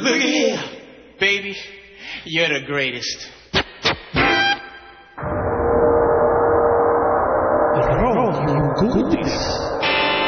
Look here, baby, you're the greatest. Radio Goodies.